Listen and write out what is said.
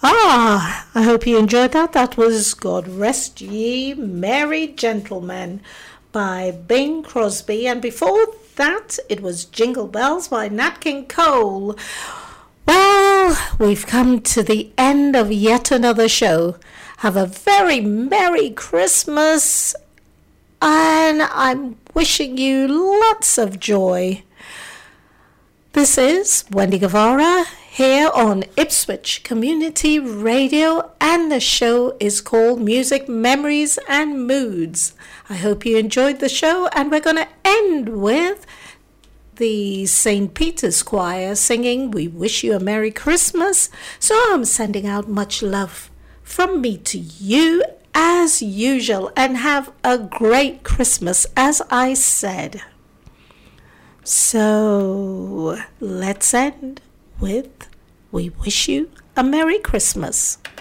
I hope you enjoyed that. That was God Rest Ye Merry Gentlemen by Bing Crosby. And before that, it was Jingle Bells by Nat King Cole. Well, we've come to the end of yet another show. Have a very Merry Christmas, and I'm wishing you lots of joy. This is Wendy Guevara here on Ipswich Community Radio, and the show is called Music, Memories and Moods. I hope you enjoyed the show, and we're going to end with the St. Peter's Choir singing We Wish You a Merry Christmas. So I'm sending out much love from me to you as usual, and have a great Christmas, as I said. So let's end with We Wish You a Merry Christmas.